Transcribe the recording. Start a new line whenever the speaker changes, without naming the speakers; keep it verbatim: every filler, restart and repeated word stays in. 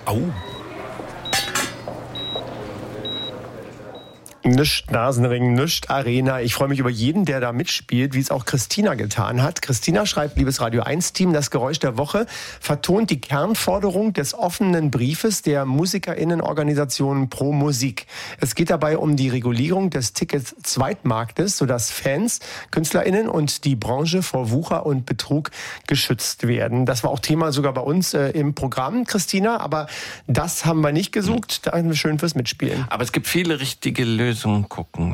Au.
Nischt Nasenring, nischt Arena. Ich freue mich über jeden, der da mitspielt, wie es auch Christina getan hat. Christina schreibt, liebes Radio eins Team, das Geräusch der Woche vertont die Kernforderung des offenen Briefes der MusikerInnenorganisation Pro Musik. Es geht dabei um die Regulierung des Ticket-Zweitmarktes, sodass Fans, KünstlerInnen und die Branche vor Wucher und Betrug geschützt werden. Das war auch Thema sogar bei uns äh, im Programm, Christina, aber das haben wir nicht gesucht. Danke schön fürs Mitspielen.
Aber es gibt viele richtige Lösungen. Gucken.